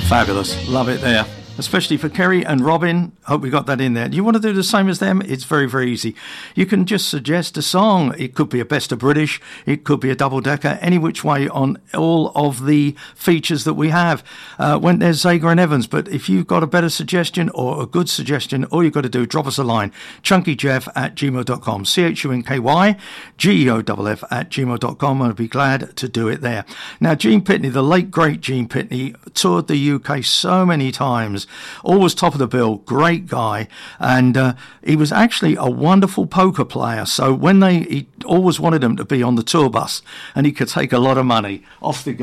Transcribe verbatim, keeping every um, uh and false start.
Fabulous. Love it there. Especially for Kerry and Robin. Hope we got that in there. Do you want to do the same as them? It's very, very easy. You can just suggest a song. It could be a Best of British. It could be a double-decker. Any which way on all of the features that we have. Uh, when there's Zager and Evans. But if you've got a better suggestion or a good suggestion, all you've got to do, drop us a line. chunkyjeff at gmail dot com. C H U N K Y G E O F F at gmail dot com. I'd be glad to do it there. Now, Gene Pitney, the late, great Gene Pitney, toured the U K so many times. Always top of the bill, great guy, and uh, he was actually a wonderful poker player. So when they, he always wanted him to be on the tour bus, and he could take a lot of money off the